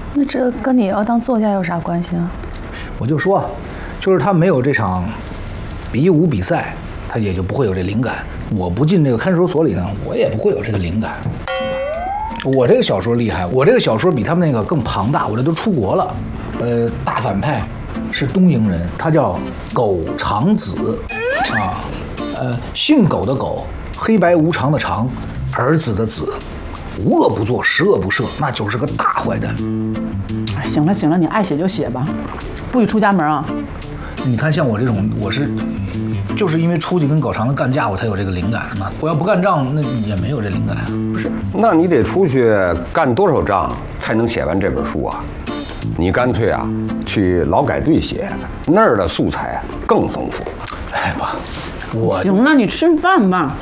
那这跟你要当作家有啥关系啊？ 我就说，就是他没有这场比武比赛，他也就不会有这灵感。我不进这个看守所里呢，我也不会有这个灵感。我这个小说厉害，我这个小说比他们那个更庞大，我这都出国了。大反派是东瀛人，他叫苟长子啊，姓苟的苟，黑白无常的常，儿子的子，无恶不作，十恶不赦，那就是个大坏蛋。 行了行了，你爱写就写吧，不许出家门啊！ 你看，像我这种，就是因为出去跟苟长子干架，我才有这个灵感嘛。我要不干仗，那也没有这灵感啊。 不是，那你得出去干多少仗才能写完这本书啊？你干脆啊，去劳改队写，那儿的素材更丰富。 哎爸，我行了，你吃饭吧。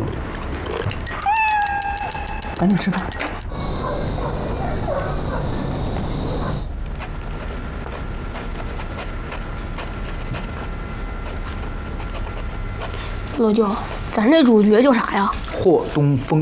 赶紧吃饭。 老舅，咱这主角叫啥呀？ 霍东风。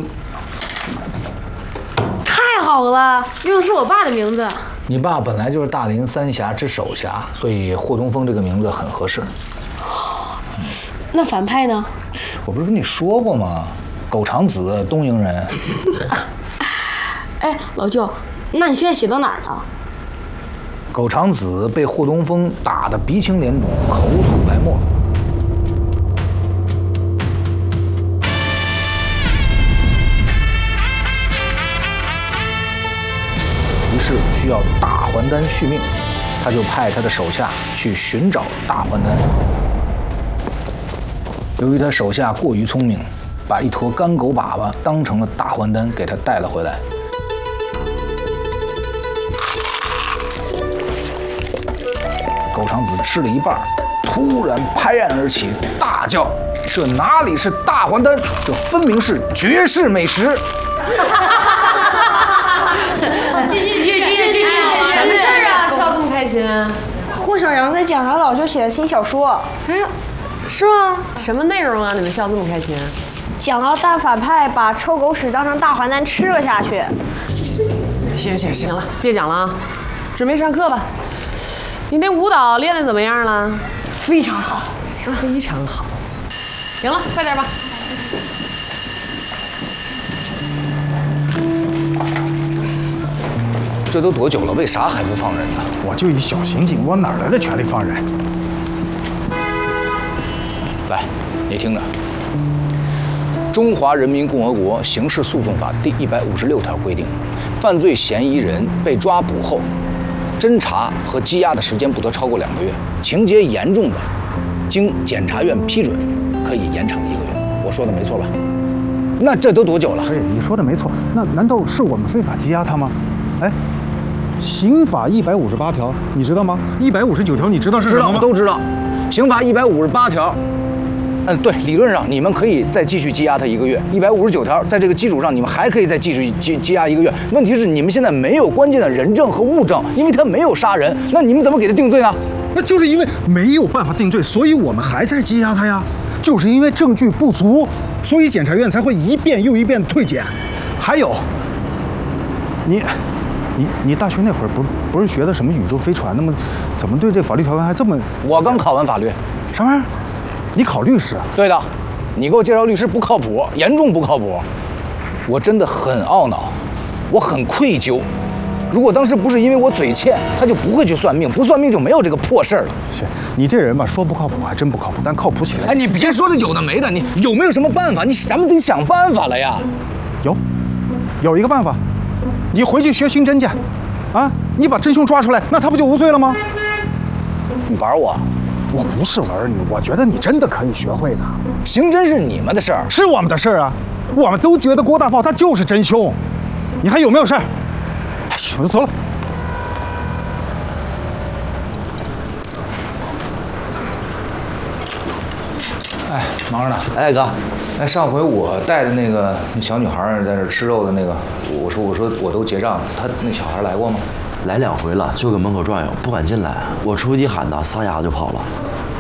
太好了，用的是我爸的名字。 你爸本来就是大林三峡之首侠，所以霍东风这个名字很合适。 那反派呢？ 我不是跟你说过吗？苟长子，东瀛人。 哎，老舅，那你现在写到哪儿了？ 苟长子被霍东风打得鼻青脸肿，口吐白沫。于是需要大还丹续命，他就派他的手下去寻找大还丹。由于他手下过于聪明，把一坨干狗粑粑当成了大还丹，给他带了回来。苟长子吃了一半，突然拍案而起，大叫：“这哪里是大还丹，这分明是绝世美食！” 什么事儿啊？笑这么开心？ 霍小杨在讲他老舅写的新小说。 哎呀，是吗？什么内容啊？你们笑这么开心？ 讲到大反派把臭狗屎当成大还丹吃了下去。 行了，别讲了啊，准备上课吧。你那舞蹈练得怎么样了？ 非常好， 非常好。行了，快点吧。 这都多久了，为啥还不放人呢？ 我就一小刑警，我哪来的权利放人？ 来，你听着，《中华人民共和国刑事诉讼法》第156条规定，犯罪嫌疑人被抓捕后，侦查和羁押的时间不得超过2个月，情节严重的，经检察院批准，可以延长1个月。我说的没错吧？那这都多久了？ 对，你说的没错。那难道是我们非法羁押他吗？哎，刑法158条你知道吗？159条你知道是什么吗？ 知道，都知道。刑法158条。对，理论上你们可以再继续羁押他1个月。159条，在这个基础上，你们还可以再继续羁押1个月。问题是你们现在没有关键的人证和物证，因为他没有杀人，那你们怎么给他定罪呢？ 那就是因为没有办法定罪，所以我们还在羁押他呀。就是因为证据不足，所以检察院才会一遍又一遍退检。还有，你大学那会儿不是学的什么宇宙飞船的吗？怎么对这法律条文还这么…… 我刚考完法律。 什么玩意儿？你考律师？ 对的，你给我介绍律师不靠谱，严重不靠谱。我真的很懊恼，我很愧疚。如果当时不是因为我嘴欠，他就不会去算命，不算命就没有这个破事儿了。 是你这人吧，说不靠谱还真不靠谱，但靠谱起来…… 哎，你别说这有的没的，你有没有什么办法？咱们得想办法了呀。 有一个办法，你回去学刑侦去，啊，你把真凶抓出来，那他不就无罪了吗？ 你玩我？ 我不是玩你，我觉得你真的可以学会的。 刑侦是你们的事儿， 是我们的事儿啊！我们都觉得郭大炮他就是真凶，你还有没有事儿？行，我就走了。 哎，忙着呢。 哎，哥， 哎，上回我带的那个小女孩在这吃肉的那个，我说我都结账了，她那小孩来过吗？ 来2回了，就搁门口转悠，不敢进来。我出去喊他，撒丫子就跑了。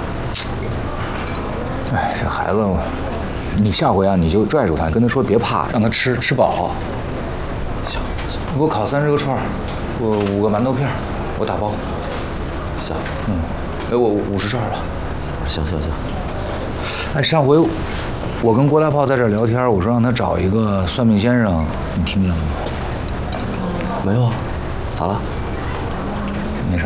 哎，这孩子，你下回啊，你就拽住他，跟他说别怕，让他吃饱。 行， 你给我烤30个串儿。 我5个馒头片，我打包。 行， 我50串吧。 行。 哎，上回我跟郭大炮在这儿聊天，我说让他找一个算命先生，你听见了吗？ 没有啊，咋了？ 没事。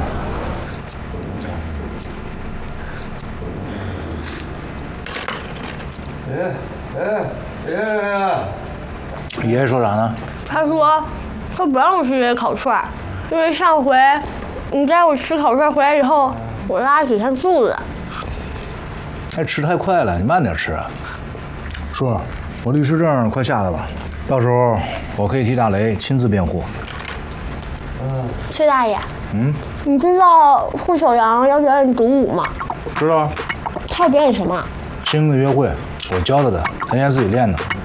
爷爷说啥呢？ 他说他不让我吃这些烤串，因为上回你带我吃烤串回来以后，我拉几天肚子。 哎，吃太快了，你慢点吃啊。叔，我律师证快下来了，到时候我可以替大雷亲自辩护。 崔大爷，你知道户小阳要表演独舞吗？ 知道啊， 他要表演什么？ 亲的约会，我教他的，他现在自己练呢。